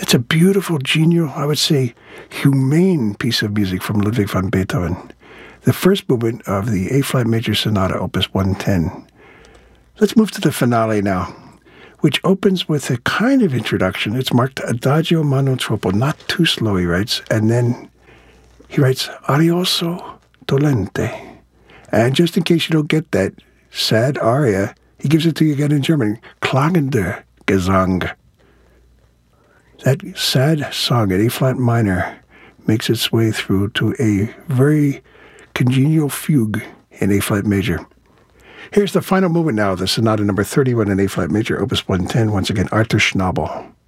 It's a beautiful, genial, I would say, humane piece of music from Ludwig van Beethoven. The first movement of the A-flat major sonata, opus 110. Let's move to the finale now, which opens with a kind of introduction. It's marked Adagio ma non troppo, not too slow, he writes. And then he writes Arioso dolente. And just in case you don't get that sad aria, he gives it to you again in German. Klagender Gesang. That sad song at A-flat minor makes its way through to a very congenial fugue in A-flat major. Here's the final movement now of the Sonata number 31 in A-flat major, opus 110. Once again, Arthur Schnabel.